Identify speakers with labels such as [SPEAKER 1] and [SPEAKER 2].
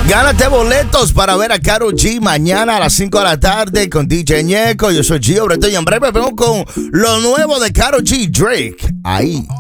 [SPEAKER 1] Gánate boletos para ver a Karol G mañana a las 5 de la tarde con DJ Ñeco. Yo soy Gio Breton y en breve vengo con lo nuevo de Karol G, Drake. Ahí.